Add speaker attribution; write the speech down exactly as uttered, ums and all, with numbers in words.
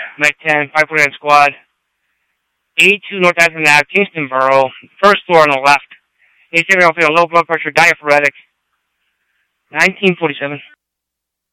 Speaker 1: Med ten, five forty-nine Squad, eighty-two North Avenue Ave, Kingston Borough, first floor on the left. eighty-seven, low blood pressure, diaphoretic, nineteen forty-seven.